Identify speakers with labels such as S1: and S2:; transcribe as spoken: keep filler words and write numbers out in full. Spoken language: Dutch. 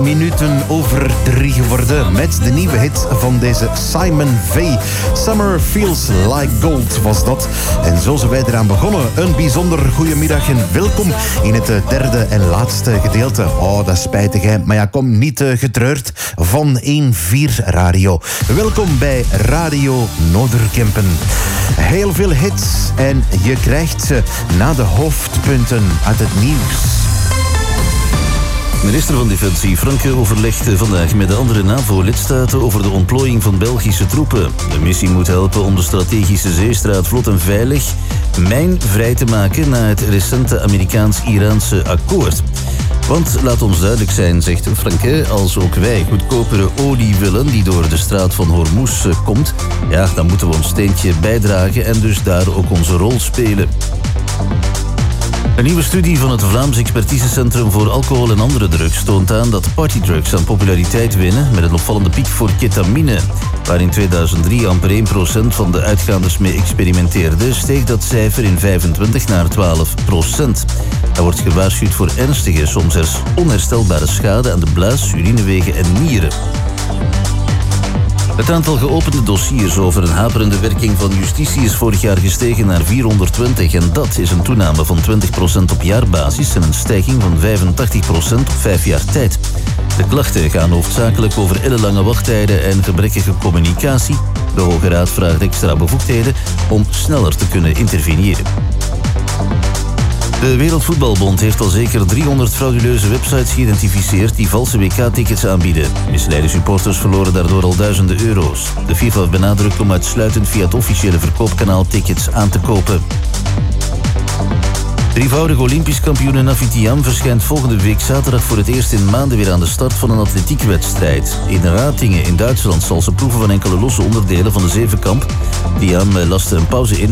S1: minuten over drie geworden met de nieuwe hit van deze Simon V. Summer Feels Like Gold was dat. En zo zijn wij eraan begonnen. Een bijzonder goedemiddag en welkom in het derde en laatste gedeelte. Oh, dat is spijtig, hè. Maar ja, kom niet uh, getreurd van één vier Radio. Welkom bij Radio Noorderkempen. Heel veel hits en je krijgt ze na de hoofdpunten uit het nieuws.
S2: Minister van Defensie Franke overlegt vandaag met de andere NAVO-lidstaten over de ontplooiing van Belgische troepen. De missie moet helpen om de strategische zeestraatvlot en veilig mijnvrij te maken na het recente Amerikaans-Iraanse akkoord. Want laat ons duidelijk zijn, zegt Franke, als ook wij goedkopere olie willen die door de straat van Hormuz komt, ja, dan moeten we ons steentje bijdragen en dus daar ook onze rol spelen. Een nieuwe studie van het Vlaams Expertisecentrum voor Alcohol en Andere Drugs toont aan dat partydrugs aan populariteit winnen met een opvallende piek voor ketamine. Waar in tweeduizend drie amper één procent van de uitgaanders mee experimenteerde, steeg dat cijfer in vijfentwintig naar twaalf procent. Er wordt gewaarschuwd voor ernstige, soms zelfs onherstelbare schade aan de blaas, urinewegen en nieren. Het aantal geopende dossiers over een haperende werking van justitie is vorig jaar gestegen naar vierhonderdtwintig en dat is een toename van twintig procent op jaarbasis en een stijging van vijfentachtig procent op vijf jaar tijd. De klachten gaan hoofdzakelijk over ellenlange wachttijden en gebrekkige communicatie. De Hoge Raad vraagt extra bevoegdheden om sneller te kunnen interveneren. De Wereldvoetbalbond heeft al zeker driehonderd frauduleuze websites geïdentificeerd die valse W K-tickets aanbieden. Misleide supporters verloren daardoor al duizenden euro's. De FIFA benadrukt om uitsluitend via het officiële verkoopkanaal tickets aan te kopen. Drievoudig Olympisch kampioen Nafitiam verschijnt volgende week zaterdag voor het eerst in maanden weer aan de start van een atletiekwedstrijd. In Ratingen in Duitsland zal ze proeven van enkele losse onderdelen van de zevenkamp. Tiam laste een pauze in